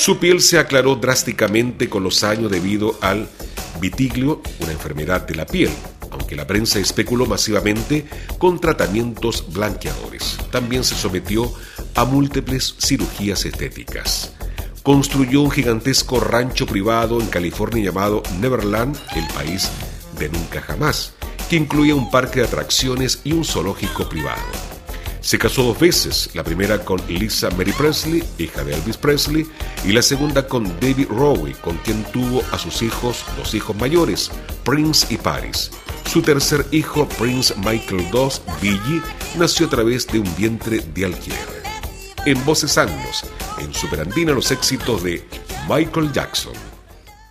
Su piel se aclaró drásticamente con los años debido al vitiglio, una enfermedad de la piel, aunque la prensa especuló masivamente con tratamientos blanqueadores. También se sometió a múltiples cirugías estéticas. Construyó un gigantesco rancho privado en California llamado Neverland, el país de nunca jamás, que incluía un parque de atracciones y un zoológico privado. Se casó 2 veces, la primera con Lisa Mary Presley, hija de Elvis Presley, y la segunda con David Bowie, con quien tuvo a sus hijos, 2 hijos mayores, Prince y Paris. Su tercer hijo, Prince Michael II, Billy, nació a través de un vientre de alquiler. En Voces Anglos, en Superandina, los éxitos de Michael Jackson.